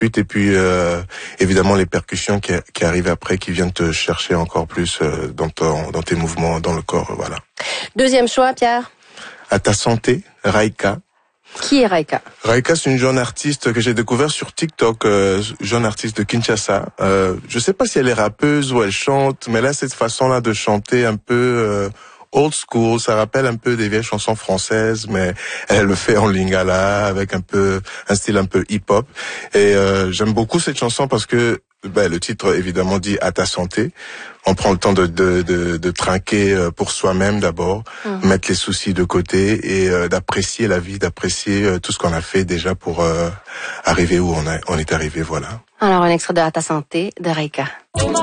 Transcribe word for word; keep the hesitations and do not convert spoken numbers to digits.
Et puis euh, évidemment les percussions qui, qui arrivent après, qui viennent te chercher encore plus euh, dans, ton, dans tes mouvements, dans le corps, voilà. Deuxième choix, Pierre. À ta santé, Raika. Qui est Raika? Raika, c'est une jeune artiste que j'ai découvert sur TikTok, euh, jeune artiste de Kinshasa. Euh, je sais pas si elle est rappeuse ou elle chante, mais là cette façon-là de chanter un peu euh, old school, ça rappelle un peu des vieilles chansons françaises, mais elle le fait en lingala avec un peu un style un peu hip-hop. Et euh, j'aime beaucoup cette chanson parce que ben, le titre évidemment dit à ta santé. On prend le temps de de de, de trinquer pour soi-même d'abord, mmh. mettre les soucis de côté et euh, d'apprécier la vie, d'apprécier euh, tout ce qu'on a fait déjà pour euh, arriver où on a on est arrivé, voilà. Alors un extrait de À ta santé de Raika.